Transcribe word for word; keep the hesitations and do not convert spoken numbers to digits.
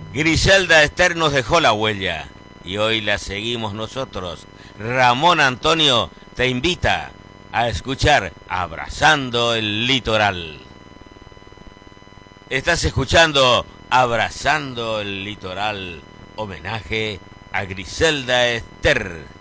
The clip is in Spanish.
Griselda Ester nos dejó la huella y hoy la seguimos nosotros. Ramón Antonio te invita a escuchar Abrazando el Litoral. Estás escuchando Abrazando el Litoral, homenaje a Griselda Ester.